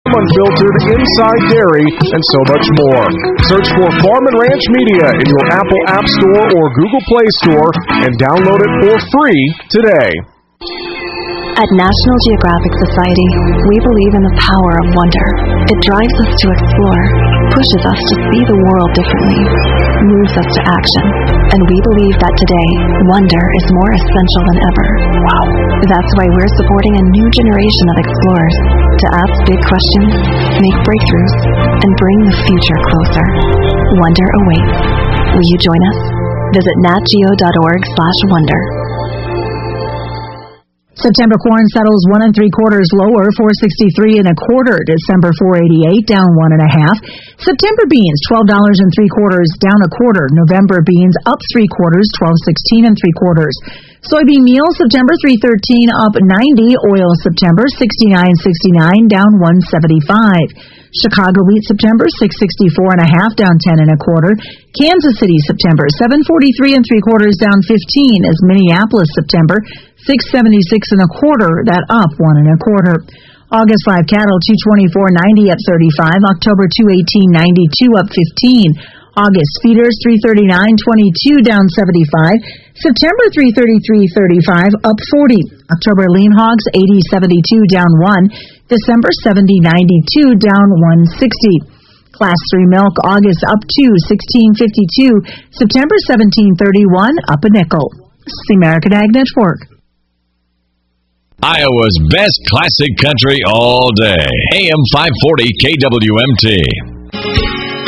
unfiltered, inside dairy, and so much more. Search for Farm and Ranch Media in your Apple App Store or Google Play Store and download it for free today. At National Geographic Society, we believe in the power of wonder. It drives us to explore, pushes us to see the world differently, moves us to action. And we believe that today, wonder is more essential than ever. Wow. That's why we're supporting a new generation of explorers to ask big questions, make breakthroughs, and bring the future closer. Wonder awaits. Will you join us? Visit natgeo.org/wonder. September corn settles 1 3/4 lower, 463 1/4. December 488, down 1 1/2. September beans $12 3/4, down 1/4. November beans up 3/4, 12.16 3/4. Soybean meal September 313, up 90. Oil September 69.69, down 175. Chicago wheat September 664 1/2, down 10 1/4. Kansas City September 743 3/4, down 15. As Minneapolis September 676 1/4, that up 1 1/4. August live cattle 224.90, up 35. October 218.92, up 15. August feeders 339.22, down 75. September 333.35, up 40. October lean hogs 80.72, down 1. December 70.92, down 160. Class 3 milk August up 2, 16.52. September 17.31, up a nickel. This is the American Ag Network. Iowa's best classic country all day. AM 540 KWMT.